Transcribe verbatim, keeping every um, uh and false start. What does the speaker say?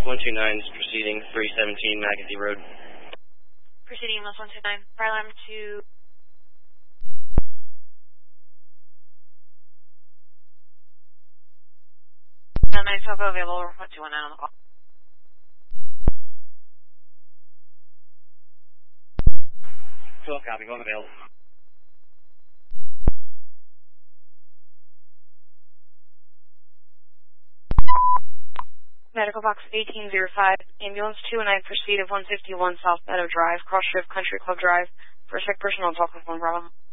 one two nine is proceeding, three seventeen McAfee Road. Proceeding ambulance one two nine, fire alarm to... nine twelve available, one two one nine on the call. twelve copy, one available. Medical box eighteen oh five, ambulance two and I proceed of one fifty-one South Meadow Drive, Cross River Country Club Drive, for a sick person on top of one Bravo.